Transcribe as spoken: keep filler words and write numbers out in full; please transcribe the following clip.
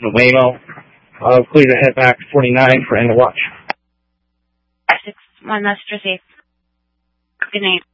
Waymo. Uh, clear to head back to forty-nine for end of watch. six one Master Safe. Good night.